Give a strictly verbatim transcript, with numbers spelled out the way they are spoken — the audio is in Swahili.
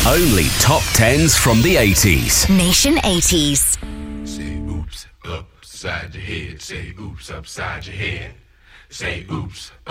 Only top tens from the eighties. Nation eighties. Say oops upside your head. Say oops upside your head. Say oops.